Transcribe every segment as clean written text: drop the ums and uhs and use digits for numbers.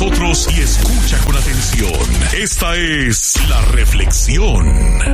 nosotros y escucha con atención. Esta es La Reflexión.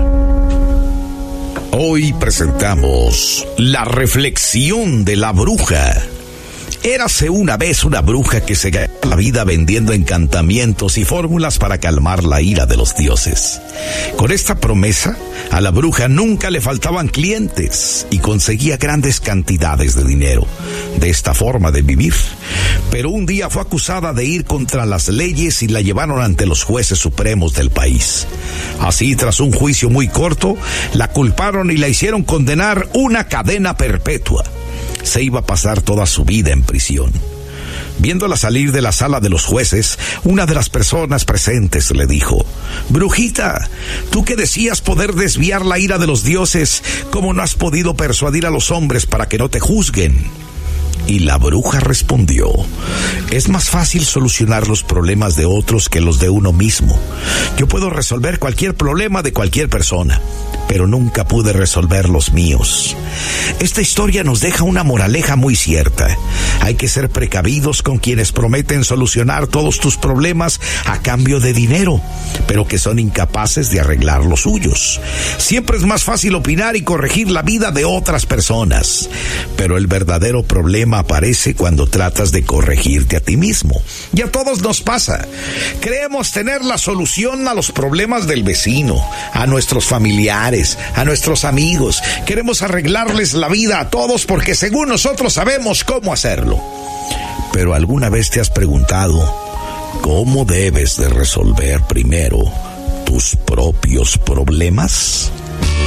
Hoy presentamos La Reflexión de la Bruja. Érase una vez una bruja que se ganaba la vida vendiendo encantamientos y fórmulas para calmar la ira de los dioses. Con esta promesa, a la bruja nunca le faltaban clientes y conseguía grandes cantidades de dinero de esta forma de vivir. Pero un día fue acusada de ir contra las leyes y la llevaron ante los jueces supremos del país. Así, tras un juicio muy corto, la culparon y la hicieron condenar una cadena perpetua. Se iba a pasar toda su vida en prisión. Viéndola salir de la sala de los jueces, una de las personas presentes le dijo: «Brujita, tú que decías poder desviar la ira de los dioses, ¿cómo no has podido persuadir a los hombres para que no te juzguen?». Y la bruja respondió: «Es más fácil solucionar los problemas de otros que los de uno mismo. Yo puedo resolver cualquier problema de cualquier persona, pero nunca pude resolver los míos». Esta historia nos deja una moraleja muy cierta. Hay que ser precavidos con quienes prometen solucionar todos tus problemas a cambio de dinero, pero que son incapaces de arreglar los suyos. Siempre es más fácil opinar y corregir la vida de otras personas, pero el verdadero problema aparece cuando tratas de corregirte a ti mismo. Y a todos nos pasa. Creemos tener la solución a los problemas del vecino, a nuestros familiares, a nuestros amigos. Queremos arreglarles la vida a todos porque según nosotros sabemos cómo hacerlo. Pero ¿alguna vez te has preguntado cómo debes de resolver primero tus propios problemas?